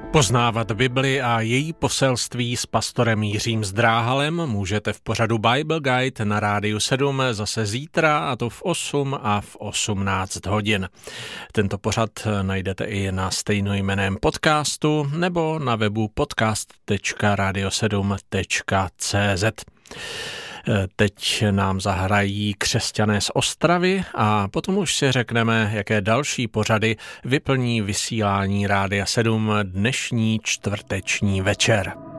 Poznávat Bibli a její poselství s pastorem Jiřím Zdráhalem můžete v pořadu Bible Guide na Rádiu 7 zase zítra, a to v 8 a v 18 hodin. Tento pořad najdete i na stejnojmenném podcastu nebo na webu podcast.radio7.cz. Teď nám zahrají Křesťané z Ostravy a potom už si řekneme, jaké další pořady vyplní vysílání Rádia 7 dnešní čtvrteční večer.